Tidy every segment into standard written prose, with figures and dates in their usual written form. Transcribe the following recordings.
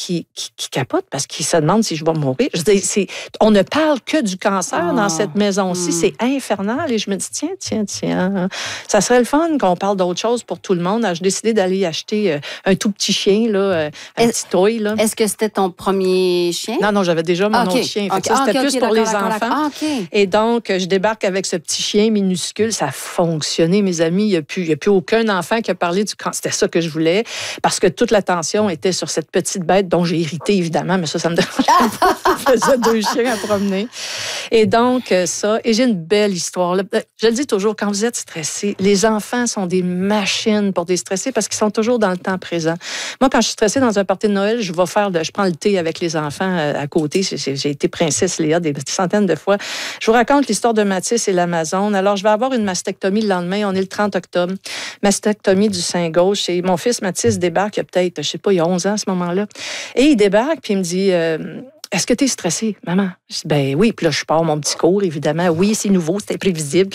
qui capotent parce qu'ils se demandent si je vais mourir. Je veux dire, on ne parle que du cancer dans cette maison-ci. C'est infernal. Et je me dis, tiens, ça serait le fun qu'on parle d'autre chose pour tout le monde. Alors, j'ai décidé d'aller acheter un tout petit chien, là, un petit toy. Là. Est-ce que c'était ton premier chien? Non, j'avais déjà mon autre chien. C'était plus pour les enfants. Et donc, je débarque avec ce petit chien minuscule. Ça a fonctionné, mes amis. Il n'y a plus aucun enfant qui a parlé du cancer. C'était ça que je voulais, parce que toute l'attention était sur cette petite bête dont j'ai hérité, évidemment, mais ça me dérange pas. Je faisais 2 chiens à promener. Et donc, ça. Et j'ai une belle histoire. Là. Je le dis toujours, quand vous êtes stressé, les enfants sont des machines pour déstresser parce qu'ils sont toujours dans le temps présent. Moi, quand je suis stressée dans un party de Noël, je prends le thé avec les enfants à côté. J'ai été princesse Léa des centaines de fois. Je vous raconte l'histoire de Mathis et l'Amazone. Alors, je vais avoir une mastectomie le lendemain. On est le 30 octobre. Mastectomie du sein gauche. Et mon fils Mathis débarque, il y a peut-être, je sais pas, il y a 11 ans à ce moment-là. Et il débarque, puis il me dit... Est-ce que tu es stressée, maman? Je dis, ben oui. Puis là, je pars mon petit cours, évidemment. Oui, c'est nouveau, c'était prévisible.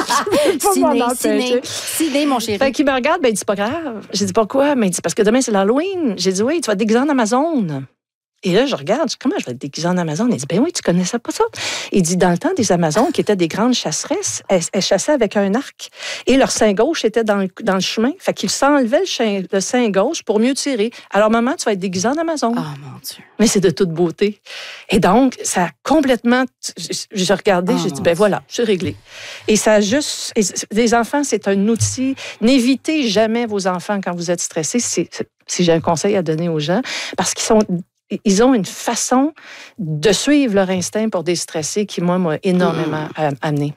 Ciné, mon chéri. Fait qu'il me regarde, ben il dit, c'est pas grave. J'ai dit, pourquoi? Mais il dit, parce que demain, c'est l'Halloween. J'ai dit, oui, tu vas te déguiser en Amazone. Et là, je regarde, je dis, comment je vais te déguiser en Amazone? Il dit, ben oui, tu connaissais pas ça. Il dit, dans le temps des Amazones, qui étaient des grandes chasseresses, elles chassaient avec un arc. Et leur sein gauche était dans le chemin. Fait qu'ils s'enlevaient le sein gauche pour mieux tirer. Alors, maman, tu vas être déguisée en Amazone. Oh, mon Dieu. Mais c'est de toute beauté. Et donc, ça a complètement... J'ai regardé, j'ai dit, ben voilà, c'est réglé. Et ça a juste... Les enfants, c'est un outil. N'évitez jamais vos enfants quand vous êtes stressés. Si j'ai un conseil à donner aux gens, parce qu'ils ont une façon de suivre leur instinct pour déstresser qui, moi, m'a énormément amené.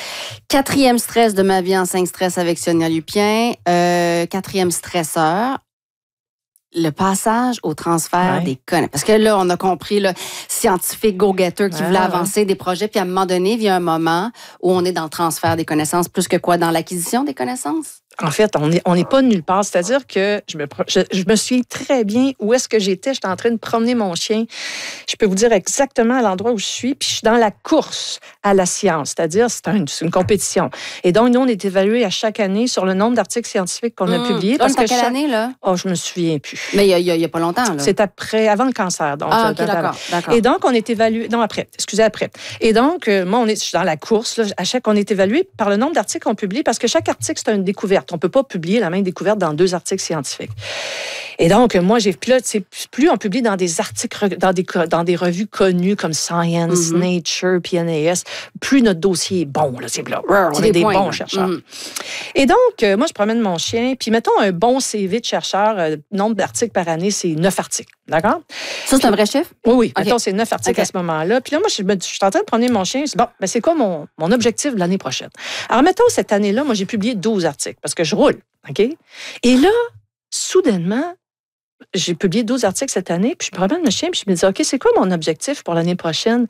4e stress de ma vie en 5 stress avec Sonia Lupien. 4e stresseur. Le passage au transfert des connaissances. Parce que là, on a compris, le scientifique go-getter qui voulait avancer des projets, puis à un moment donné, il y a un moment où on est dans le transfert des connaissances, plus que quoi, dans l'acquisition des connaissances? En fait, on n'est pas nulle part. C'est-à-dire que je me souviens très bien où est-ce que j'étais. J'étais en train de promener mon chien. Je peux vous dire exactement à l'endroit où je suis. Puis je suis dans la course à la science. C'est-à-dire, c'est une compétition. Et donc, nous, on est évalués à chaque année sur le nombre d'articles scientifiques qu'on a publiés. Parce que quelle année, là? Oh, je me souviens plus. Mais il y a pas longtemps, là. C'est avant le cancer. Donc, OK, d'accord. Et donc, on est évalué... Non, après. Et donc, moi, je suis dans la course. Là, on est évalué par le nombre d'articles qu'on publie parce que chaque article, c'est une découverte. On ne peut pas publier la même découverte dans 2 articles scientifiques. Et donc, moi, puis là, plus on publie dans des articles, dans des revues connues comme Science, Nature, PNAS, plus notre dossier est bon. Là, on est des bons chercheurs. Et donc, moi, je promène mon chien, puis mettons un bon CV de chercheur, nombre d'articles par année, c'est 9 articles. D'accord? Ça, c'est un vrai chiffre? Oui. Okay. Mettons, c'est 9 articles à ce moment-là. Puis là, moi, je suis en train de promener mon chien. Je dis, bon, ben, c'est quoi mon objectif de l'année prochaine? Alors, mettons, cette année-là, moi, j'ai publié 12 articles parce que je roule. OK? Et là, soudainement, j'ai publié 12 articles cette année, puis je promène mon chien, puis je me dis, OK, c'est quoi mon objectif pour l'année prochaine?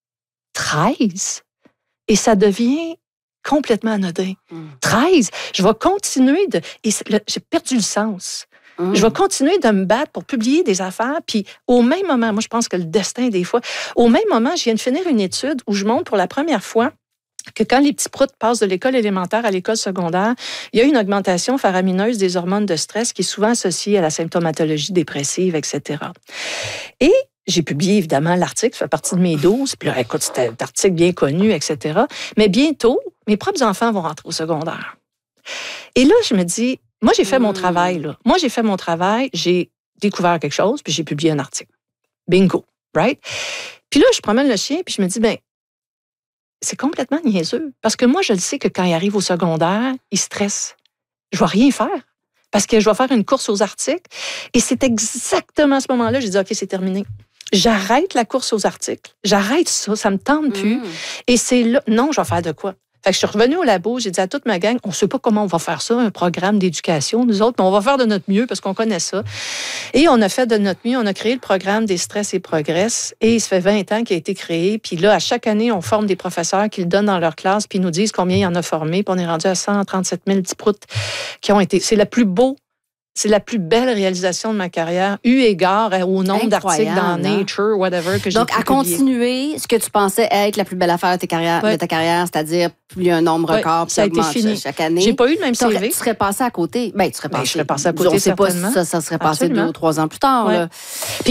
13. Et ça devient complètement anodin. 13. Je vais continuer j'ai perdu le sens. Je vais continuer de me battre pour publier des affaires. Puis au même moment, moi, je pense que le destin, des fois, au même moment, je viens de finir une étude où je montre pour la première fois que quand les petits proutes passent de l'école élémentaire à l'école secondaire, il y a une augmentation faramineuse des hormones de stress qui est souvent associée à la symptomatologie dépressive, etc. Et j'ai publié, évidemment, l'article, ça fait partie de mes 12. Puis là, écoute, c'était un article bien connu, etc. Mais bientôt, mes propres enfants vont rentrer au secondaire. Et là, je me dis, moi, j'ai fait mon travail, là. Moi, j'ai fait mon travail, j'ai découvert quelque chose, puis j'ai publié un article. Bingo, right? Puis là, je promène le chien, puis je me dis, ben, c'est complètement niaiseux. Parce que moi, je le sais que quand il arrive au secondaire, il stresse. Je ne vais rien faire. Parce que je vais faire une course aux articles. Et c'est exactement à ce moment-là, j'ai dit, OK, c'est terminé. J'arrête la course aux articles. J'arrête ça. Ça ne me tente plus. Et c'est là, non, je vais faire de quoi? Fait que je suis revenue au labo, j'ai dit à toute ma gang, on ne sait pas comment on va faire ça, un programme d'éducation, nous autres, mais on va faire de notre mieux parce qu'on connaît ça. Et on a fait de notre mieux, on a créé le programme des stress et progress, et ça fait 20 ans qu'il a été créé. Puis là, à chaque année, on forme des professeurs qui le donnent dans leur classe, puis ils nous disent combien il y en a formé, puis on est rendu à 137 000 petits proutes qui ont été... C'est la plus belle réalisation de ma carrière, eu égard au nombre d'articles dans Nature, whatever, que j'ai Donc, à continuer ce que tu pensais être la plus belle affaire de ta carrière, c'est-à-dire plus un nombre record, ça a été fini chaque année. J'ai pas eu le même CV. Tu serais passé à côté. Ben, tu serais passé. Je serais passé à côté, certainement. Ça serait passé 2 ou 3 ans plus tard. Là.